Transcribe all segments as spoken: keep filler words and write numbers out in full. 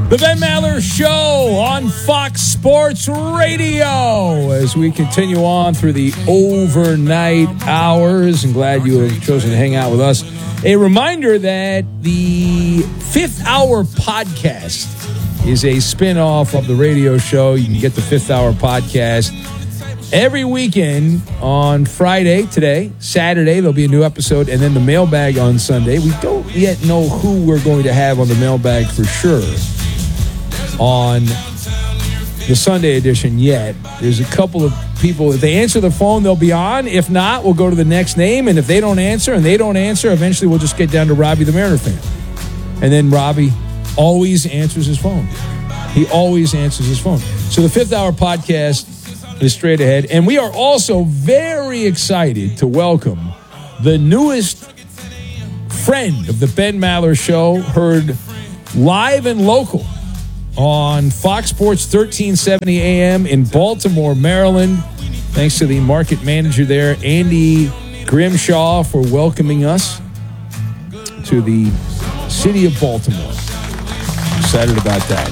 The Ben Maller Show on Fox Sports Radio as we continue on through the overnight hours. I'm glad you have chosen to hang out with us. A reminder that the Fifth Hour Podcast is a spin-off of the radio show. You can get the Fifth Hour Podcast every weekend on Friday, today, Saturday, there'll be a new episode, and then the mailbag on Sunday. We don't yet know who we're going to have on the mailbag for sure on the Sunday edition yet. There's a couple of people, if they answer the phone, they'll be on. If not, we'll go to the next name, and if they don't answer and they don't answer, eventually we'll just get down to Robbie the Mariner fan. And then Robbie always answers his phone. He always answers his phone. So the Fifth Hour Podcast is straight ahead. And we are also very excited to welcome the newest friend of the Ben Maller Show, heard live and local on Fox Sports thirteen seventy A M in Baltimore, Maryland. Thanks to the market manager there, Andy Grimshaw, for welcoming us to the city of Baltimore. Excited about that.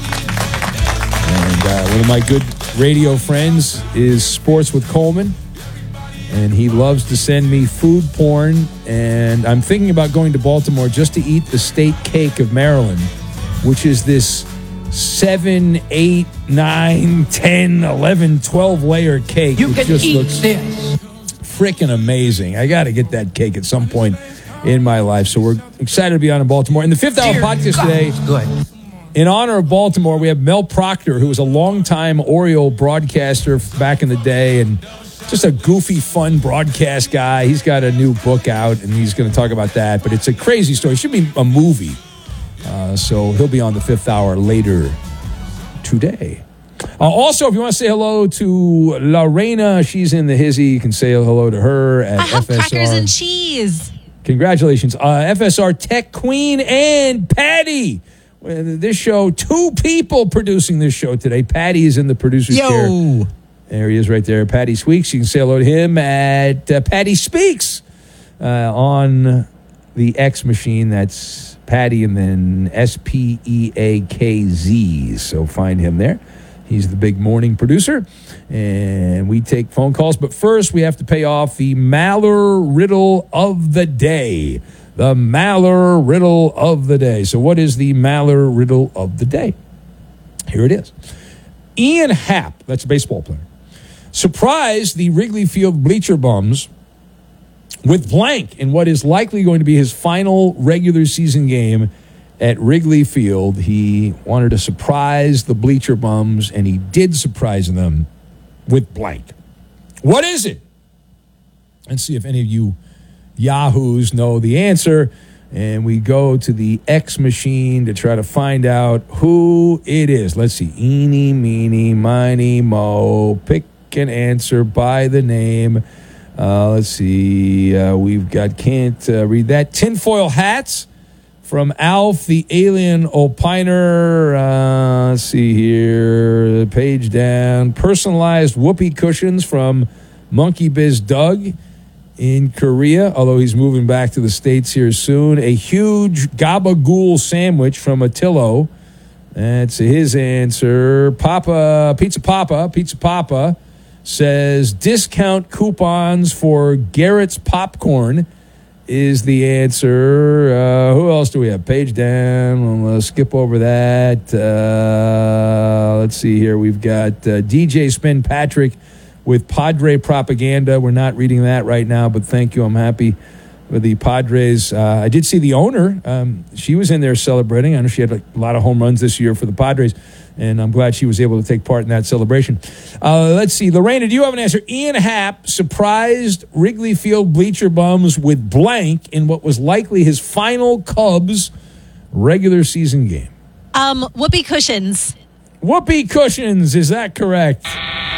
And uh, one of my good radio friends is Sports with Coleman, and he loves to send me food porn, and I'm thinking about going to Baltimore just to eat the state cake of Maryland, which is this seven, eight, nine, ten, eleven, twelve layer cake. You can just eat looks this. Freaking amazing. I got to get that cake at some point in my life, so we're excited to be on in Baltimore. In the Fifth Hour Dear Podcast God. today, Good. in honor of Baltimore, we have Mel Proctor, who was a longtime Oriole broadcaster back in the day and just a goofy, fun broadcast guy. He's got a new book out, and he's going to talk about that. But it's a crazy story. It should be a movie. Uh, so he'll be on the Fifth Hour later today. Uh, also, if you want to say hello to Lorena, she's in the hizzy. You can say hello to her at I have F S R. crackers and cheese. Congratulations. Uh, F S R Tech Queen and Patty. This show, two people producing this show today. Patty is in the producer's Yo. chair. There he is right there, Patty Speaks. You can say hello to him at uh, Patty Speaks uh, on the X machine. That's Patty and then S P E A K Z. So find him there. He's the big morning producer. And we take phone calls. But first, we have to pay off the Maller Riddle of the Day. The Maller Riddle of the Day. So what is the Maller Riddle of the Day? Here it is. Ian Happ, that's a baseball player, surprised the Wrigley Field bleacher bums with blank in what is likely going to be his final regular season game at Wrigley Field. He wanted to surprise the bleacher bums, and he did surprise them with blank. What is it? Let's see if any of you yahoos know the answer, and we go to the X machine to try to find out who it is. Let's see. Eeny, meeny, miny, mo. Pick an answer by the name. Uh, let's see. Uh, we've got, can't uh, read that. Tinfoil hats from Alf the Alien Opiner. Uh, let's see here. Page down. Personalized whoopee cushions from Monkey Biz Doug in Korea, although he's moving back to the States here soon. A huge gabagool sandwich from Attillo. That's his answer. Papa, Pizza Papa, Pizza Papa says discount coupons for Garrett's Popcorn is the answer. Uh, who else do we have? Page down. Let's skip over that. Uh, let's see here. We've got uh, D J Spin Patrick with Padre Propaganda. We're not reading that right now, but thank you. I'm happy with the Padres. Uh, I did see the owner. Um, she was in there celebrating. I know she had a lot of home runs this year for the Padres, and I'm glad she was able to take part in that celebration. Uh, let's see. Lorena, do you have an answer? Ian Happ surprised Wrigley Field bleacher bums with blank in what was likely his final Cubs regular season game. Um, whoopee cushions. Whoopee cushions. Is that correct?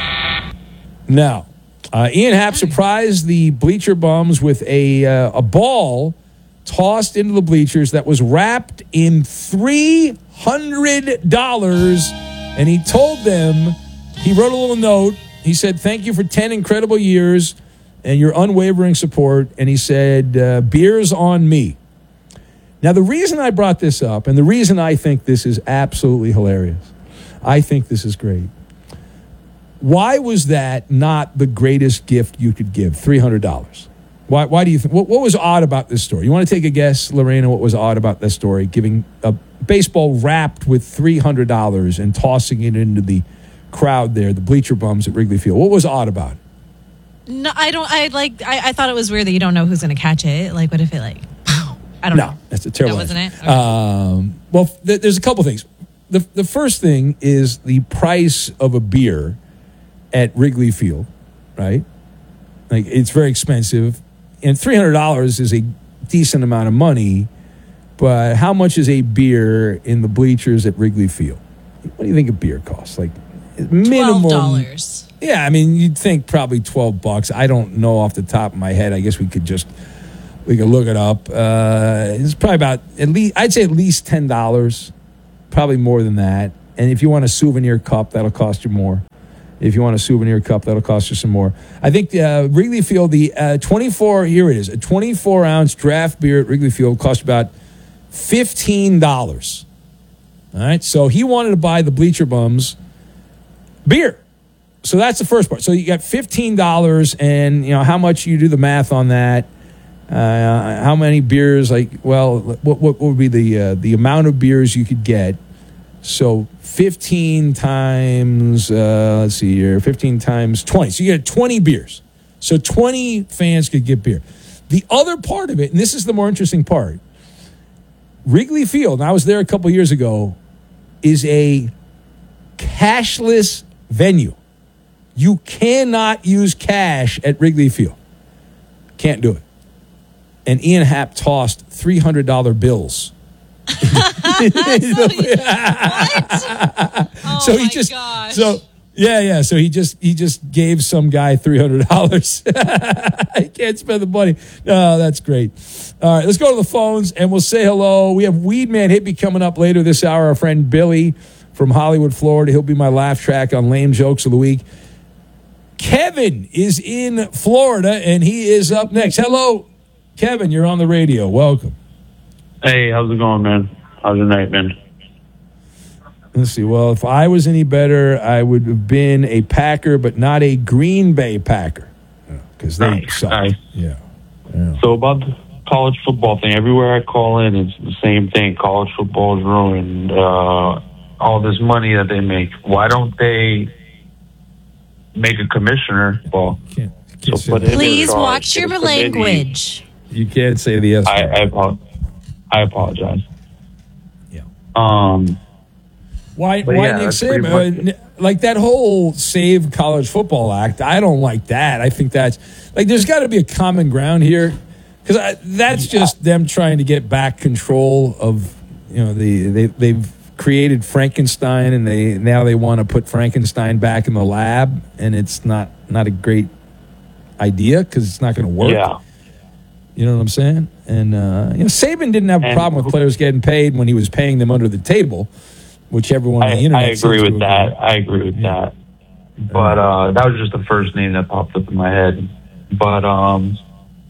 No. Uh, Ian Happ surprised the bleacher bums with a uh, a ball tossed into the bleachers that was wrapped in three hundred dollars, and he told them, he wrote a little note. He said, thank you for ten incredible years and your unwavering support, and he said, uh, beers on me. Now, the reason I brought this up, and the reason I think this is absolutely hilarious, I think this is great. Why was that not the greatest gift you could give? three hundred dollars. Why, why do you think? What, what was odd about this story? You want to take a guess, Lorena, what was odd about this story? Giving a baseball wrapped with three hundred dollars and tossing it into the crowd there, the bleacher bums at Wrigley Field. What was odd about it? No, I don't. I like. I, I thought it was weird that you don't know who's going to catch it. Like, what if it like? I don't no, know. That's a terrible. That wasn't it. Okay. Um, well, th- there's a couple things. The the first thing is the price of a beer at Wrigley Field, right? Like, it's very expensive, and three hundred dollars is a decent amount of money. But how much is a beer in the bleachers at Wrigley Field? What do you think a beer costs? Like minimum Twelve dollars. Yeah, I mean, you'd think probably twelve bucks. I don't know off the top of my head. I guess we could just we could look it up. Uh, it's probably about at least I'd say at least ten dollars, probably more than that. And if you want a souvenir cup, that'll cost you more. If you want a souvenir cup, that'll cost you some more. I think uh, Wrigley Field, the uh, twenty-four here it is, a twenty-four ounce draft beer at Wrigley Field costs about fifteen dollars. All right, so he wanted to buy the Bleacher Bums beer. So that's the first part. So you got fifteen dollars, and you know how much you do the math on that. Uh, how many beers? Like, well, what what would be the uh, the amount of beers you could get? So fifteen times, uh, let's see here, fifteen times twenty. So you get twenty beers. So twenty fans could get beer. The other part of it, and this is the more interesting part, Wrigley Field, and I was there a couple years ago, is a cashless venue. You cannot use cash at Wrigley Field. Can't do it. And Ian Happ tossed three hundred dollars bills. What? Oh so he my just, gosh. So yeah, yeah. So he just he just gave some guy three hundred dollars. I can't spend the money. No, that's great. All right, let's go to the phones and we'll say hello. We have Weedman Hippie coming up later this hour. Our friend Billy from Hollywood, Florida. He'll be my laugh track on Lame Jokes of the Week. Kevin is in Florida and he is up next. Hello, Kevin. You're on the radio. Welcome. Hey, how's it going, man? How's your night been? Let's see. Well, if I was any better, I would have been a Packer, but not a Green Bay Packer, because they Nice, suck. nice. Yeah. yeah. So about the college football thing, everywhere I call in, it's the same thing. College football is ruined. Uh, all this money that they make. Why don't they make a commissioner? Well, Can't, can't so say put that. him in Please charge, watch get your a committee. language. You can't say the S. I, word. I, apo- I apologize. yeah. Um, Why? But Why yeah, Nick that's pretty Saban? much uh, Like that whole Save College Football Act. I don't like that. I think that's like there's got to be a common ground here, because that's just them trying to get back control of you know the they they've created Frankenstein and they now they want to put Frankenstein back in the lab, and it's not not a great idea because it's not going to work. yeah. You know what I'm saying? And uh, you know, Saban didn't have a And- problem with players getting paid when he was paying them under the table, which everyone on I, the internet I seems agree to with agree. that. I agree with Yeah. that. But uh, that was just the first name that popped up in my head. But um,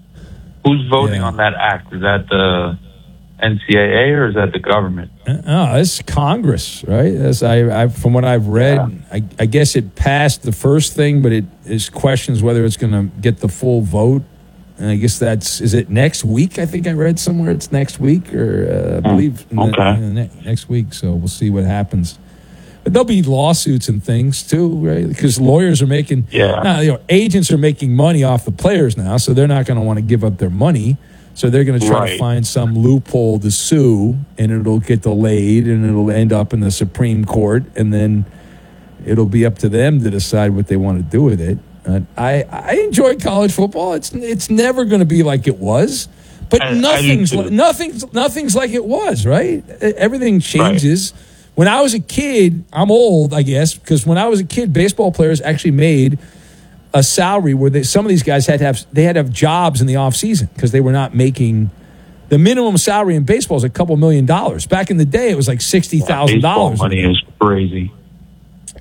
who's voting Yeah. on that act? Is that the N C double A or is that the government? Oh, it's Congress, right? As I, I, from what I've read, Yeah. I, I guess it passed the first thing, but it is questions whether it's going to get the full vote. And I guess that's is it next week? I think I read somewhere it's next week, or uh, I believe in the- okay. in the ne- next week. So we'll see what happens. But there'll be lawsuits and things too, right? Because lawyers are making, Yeah. now, you know, agents are making money off the players now, so they're not going to want to give up their money. So they're going to try to Right. find some loophole to sue, and it'll get delayed, and it'll end up in the Supreme Court, and then it'll be up to them to decide what they want to do with it. Uh, I I enjoy college football. It's it's never going to be like it was, but I- I do nothing's too. li- nothing's nothing's like it was, right? E- Everything changes. When I was a kid, I'm old, I guess, because when I was a kid, baseball players actually made a salary where they, some of these guys had to have they had to have jobs in the off season because they were not making the minimum salary in baseball is a couple million dollars. Back in the day, it was like sixty thousand Baseball dollars. money is crazy.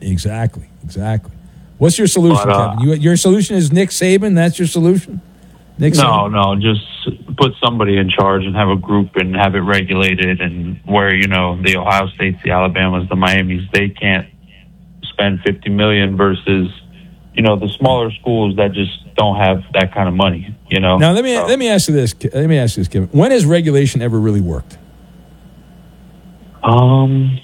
Exactly, exactly. What's your solution, But, uh, Kevin? You, your solution is Nick Saban. That's your solution. Nixon? No, no, just put somebody in charge and have a group and have it regulated, and where, you know, the Ohio States, the Alabamas, the Miamis, they can't spend fifty million dollars versus, you know, the smaller schools that just don't have that kind of money, you know. Now, let me so. let me ask you this. Let me ask you this, Kevin. When has regulation ever really worked? Um,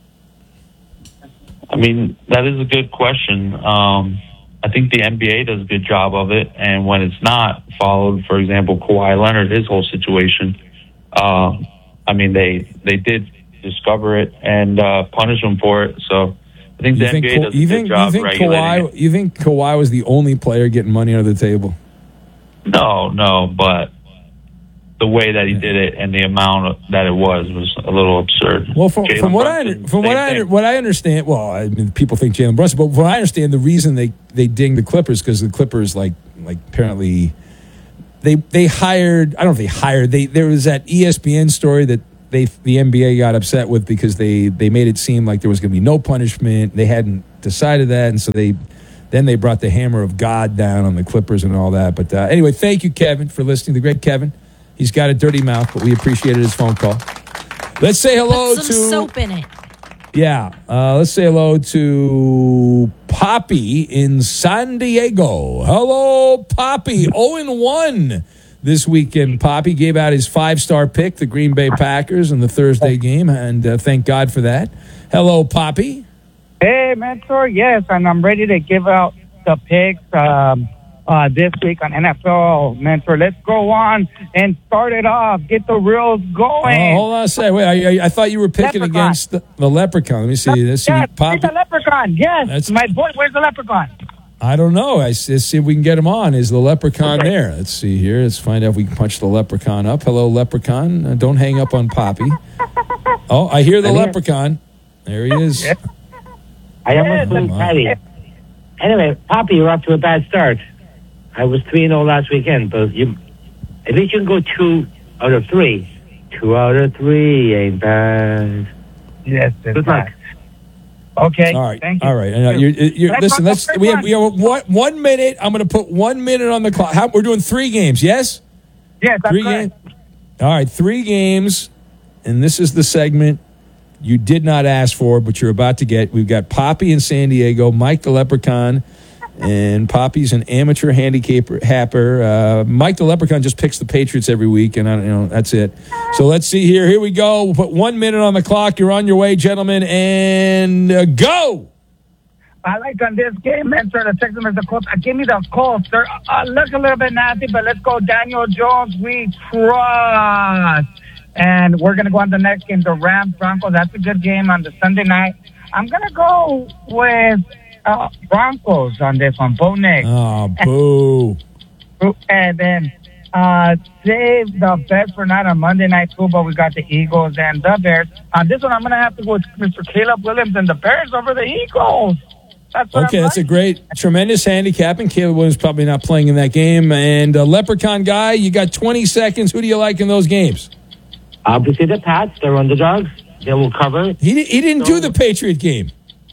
I mean, that is a good question. Um, I think the N B A does a good job of it, and when it's not followed, for example, Kawhi Leonard, his whole situation, uh, I mean, they they did discover it and uh, punish him for it. So I think You the think, N B A does a you good think, job you think regulating Kawhi? it. You think Kawhi was the only player getting money under the table? No, no, but the way that he did it and the amount that it was was a little absurd. Well, from, Jalen from what Brunson, I under- from what same I under- thing. what I understand, well, I mean, people think Jalen Brunson, but what I understand, the reason they they dinged the Clippers because the Clippers like like apparently they they hired. I don't know if they hired. They there was that E S P N story that they the N B A got upset with because they they made it seem like there was going to be no punishment. They hadn't decided that, and so they then they brought the hammer of God down on the Clippers and all that. But uh, anyway, thank you, Kevin, for listening. The great Kevin. He's got a dirty mouth, but we appreciated his phone call. Let's say hello Put to some soap in it. Yeah, uh, let's say hello to Poppy in San Diego. Hello, Poppy. oh and one this weekend. Poppy gave out his five-star pick, the Green Bay Packers, in the Thursday game, and uh, thank God for that. Hello, Poppy. Hey, Mentor. Yes, and I'm ready to give out the picks um, uh, this week on N F L, Mentor. Let's go on and start it off. Get the reels going. Oh, hold on a second. Wait, I, I, I thought you were picking Leprechaun. against the, the Leprechaun. Let me see. Let's see. Yes, Poppy. it's a leprechaun. Yes, That's- my boy. Where's the leprechaun? I don't know. I, let's see if we can get him on. Is the Leprechaun Okay. there? Let's see here. Let's find out if we can punch the Leprechaun up. Hello, Leprechaun. Uh, don't hang up on Poppy. Oh, I hear the I'm here. Leprechaun. There he is. I almost Yeah, flew wow. Patty. Anyway, Poppy, you're off to a bad start. I was three and zero last weekend, but you at least you can go two out of three. Two out of three ain't bad. Yes, it's Good luck. fine. Okay. All right. Thank you. All right. I know, you're, you're, Let's listen, go let's for we have, one. we have one, one minute. I'm going to put one minute on the clock. How, we're doing three games, yes? Yes, that's Three correct. games. All right, three games, and this is the segment you did not ask for, but you're about to get. We've got Poppy in San Diego, Mike the Leprechaun, and Poppy's an amateur handicapper. Happer. Uh, Mike the Leprechaun just picks the Patriots every week, and I don't you know that's it. So let's see here. Here we go. We'll put one minute on the clock. You're on your way, gentlemen, and uh, go. I like on this game, Mentor, the Texans as the Colts. Uh, give me the Colts. They're uh, look a little bit nasty, but let's go Daniel Jones. We trust. And we're going to go on the next game, the Rams Broncos. That's a good game on the Sunday night. I'm going to go with uh, Broncos on this one. Bo Nix. Oh, boo. And then uh, save the best for night on Monday Night Football. We got the Eagles and the Bears. On this one, I'm going to have to go with Mister Caleb Williams and the Bears over the Eagles. That's what Okay, I'm that's a like. great, tremendous handicap, and Caleb Williams probably not playing in that game. And uh, Leprechaun guy, you got twenty seconds. Who do you like in those games? Obviously, the Pats, they're underdogs. They will cover. He, di- he didn't do the Patriot game.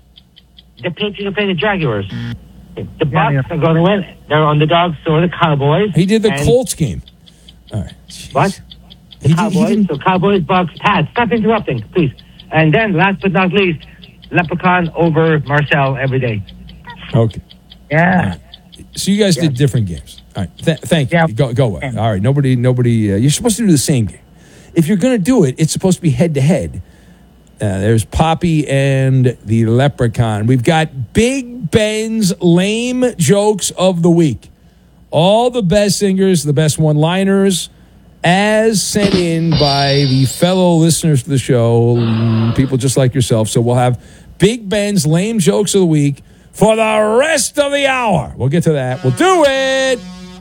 The Patriots are playing the Jaguars. The Bucks yeah. are going to win. They're underdogs, so are the Cowboys. He did the And- Colts game. All right. Jeez. What? He, did, he Cowboys, didn't. so Cowboys, Bucks, Pats. Stop interrupting, please. And then, last but not least, Leprechaun over Marcel every day. Okay. Yeah. So you guys did different games. All right. Th- thank you. Yeah. Go go away. All right. Nobody. Nobody. Uh, you're supposed to do the same game. If you're going to do it, it's supposed to be head to head. Uh, There's Poppy and the Leprechaun. We've got Big Ben's lame jokes of the week. All the best singers, the best one-liners, as sent in by the fellow listeners to the show, mm, people just like yourself. So we'll have Big Ben's lame jokes of the week for the rest of the hour. We'll get to that. We'll do it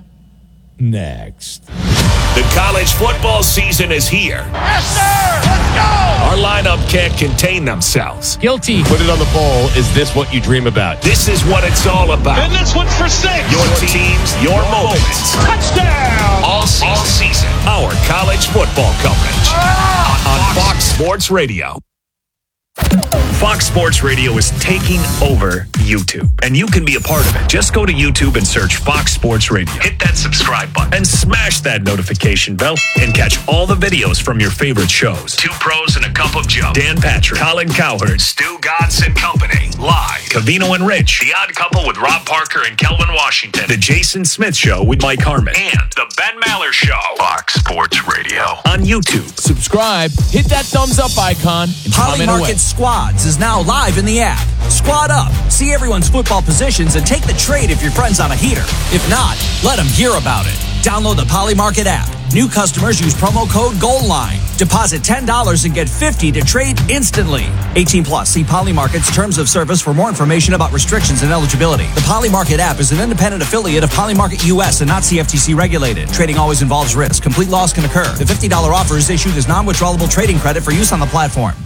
next. The college football season is here. Yes, sir! Let's go! Our lineup can't contain themselves. Guilty. Put it on the poll. Is this what you dream about? This is what it's all about. And this one's for six. Your teams, your moments. Touchdown! All season. All season. Our college football coverage. On, on Fox Sports Radio. Fox Sports Radio is taking over YouTube, and you can be a part of it. Just go to YouTube and search Fox Sports Radio. Hit that subscribe button and smash that notification bell and catch all the videos from your favorite shows. Two Pros and a Cup of Joe. Dan Patrick, Colin Cowherd, Stu Godson Company, Live, Covino and Rich, The Odd Couple with Rob Parker and Kelvin Washington, The Jason Smith Show with Mike Harmon, and The Ben Maller Show. Fox Sports Radio on YouTube. Subscribe, hit that thumbs up icon, and comment away. Polymarket Squads is now live in the app. Squad up, see everyone's football positions, and take the trade if your friend's on a heater. If not, let them hear about it. Download the Polymarket app. New customers use promo code GOALLINE. Deposit ten dollars and get fifty dollars to trade instantly. eighteen plus. See Polymarket's terms of service for more information about restrictions and eligibility. The Polymarket app is an independent affiliate of Polymarket U S and not C F T C regulated. Trading always involves risk. Complete loss can occur. The fifty dollars offer is issued as non-withdrawable trading credit for use on the platform.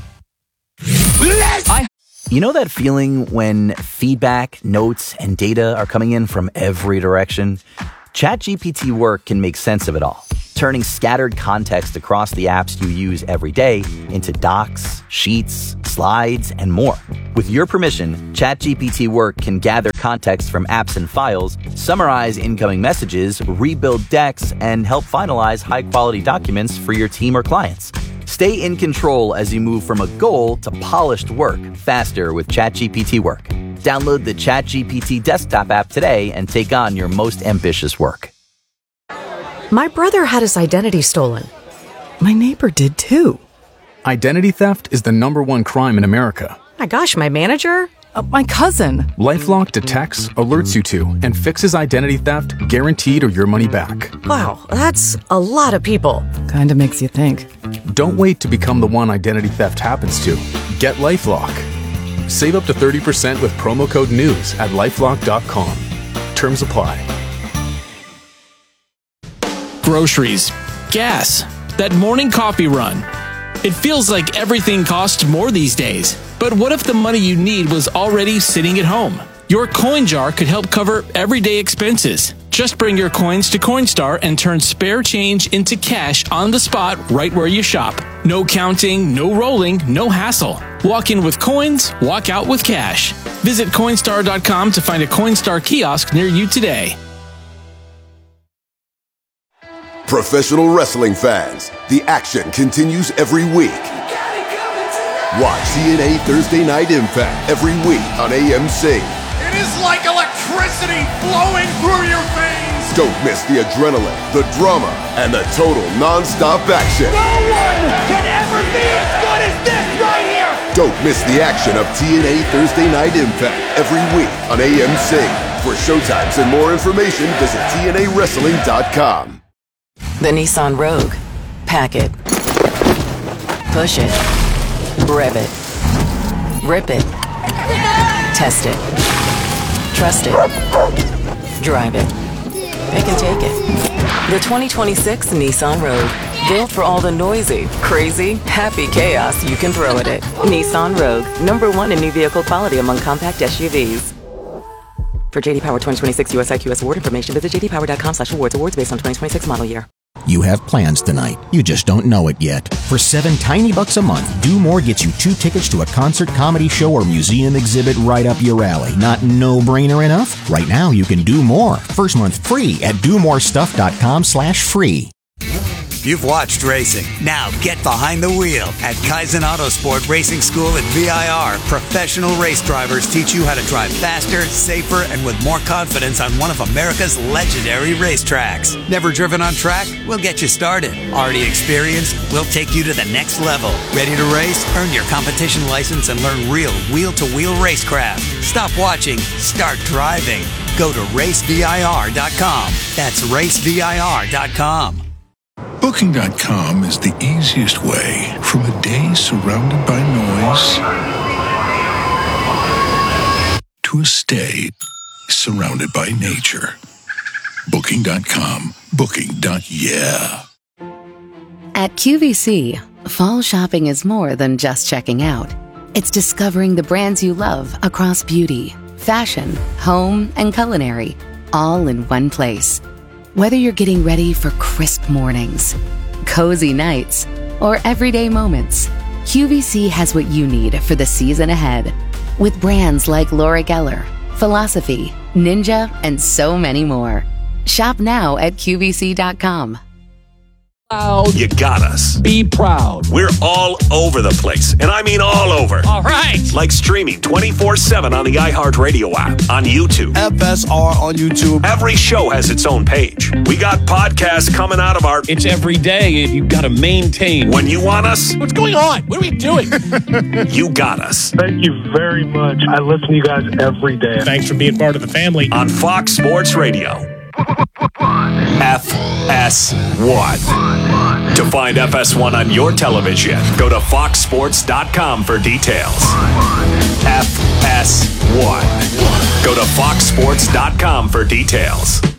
I- you know that feeling when feedback, notes, and data are coming in from every direction? ChatGPT Work can make sense of it all, turning scattered context across the apps you use every day into docs, sheets, slides, and more. With your permission, ChatGPT Work can gather context from apps and files, summarize incoming messages, rebuild decks, and help finalize high-quality documents for your team or clients. Stay in control as you move from a goal to polished work faster with ChatGPT Work. Download the ChatGPT desktop app today and take on your most ambitious work. My brother had his identity stolen. My neighbor did too. Identity theft is the number one crime in America. My gosh, my manager? Uh, my cousin. LifeLock detects, alerts you to, and fixes identity theft guaranteed or your money back. Wow, that's a lot of people. Kinda makes you think. Don't wait to become the one identity theft happens to. Get LifeLock. Save up to thirty percent with promo code NEWS at lifelock dot com. Terms apply. Groceries, gas, that morning coffee run. It feels like everything costs more these days. But what if the money you need was already sitting at home? Your coin jar could help cover everyday expenses. Just bring your coins to Coinstar and turn spare change into cash on the spot right where you shop. No counting, no rolling, no hassle. Walk in with coins, walk out with cash. Visit Coinstar dot com to find a Coinstar kiosk near you today. Professional wrestling fans, the action continues every week. Watch T N A Thursday Night Impact every week on A M C. It is like electricity flowing through your veins. Don't miss the adrenaline, the drama, and the total non-stop action. No one can ever be as good as this right here. Don't miss the action of T N A Thursday Night Impact every week on A M C. For showtimes and more information, visit T N A wrestling dot com. The Nissan Rogue. Pack it. Push it. Rev it. Rip it. Test it. Trust it. Drive it. Pick and take it. The twenty twenty-six Nissan Rogue. Built for all the noisy, crazy, happy chaos you can throw at it. Nissan Rogue. Number one in new vehicle quality among compact S U Vs. For J D Power twenty twenty-six U S I Q S award information, visit j d power dot com slash awards. Awards based on twenty twenty-six model year. You have plans tonight. You just don't know it yet. For seven tiny bucks a month, Do More gets you two tickets to a concert, comedy show, or museum exhibit right up your alley. Not no-brainer enough? Right now, you can do more. First month free at do more stuff dot com slash free. You've watched racing. Now get behind the wheel at Kaizen Autosport Racing School at V I R. Professional race drivers teach you how to drive faster, safer, and with more confidence on one of America's legendary racetracks. Never driven on track? We'll get you started. Already experienced? We'll take you to the next level. Ready to race? Earn your competition license and learn real wheel-to-wheel racecraft. Stop watching. Start driving. Go to race V I R dot com. That's race V I R dot com. Booking dot com is the easiest way from a day surrounded by noise to a stay surrounded by nature. Booking dot com. Booking. Yeah. At Q V C, fall shopping is more than just checking out. It's discovering the brands you love across beauty, fashion, home, and culinary, all in one place. Whether you're getting ready for crisp mornings, cozy nights, or everyday moments, Q V C has what you need for the season ahead. With brands like Laura Geller, Philosophy, Ninja, and so many more. Shop now at Q V C dot com. You got us. Be proud. We're all over the place, and I mean all over. All right. Like streaming twenty-four seven on the iHeartRadio app, on YouTube. F S R on YouTube. Every show has its own page. We got podcasts coming out of our... It's every day, and you've got to maintain. When you want us, What's going on? What are we doing? you got us. Thank you very much. I listen to you guys every day. Thanks for being part of the family. On Fox Sports Radio. F S one. To find F S one on your television, go to fox sports dot com for details. F S one. Go to fox sports dot com for details.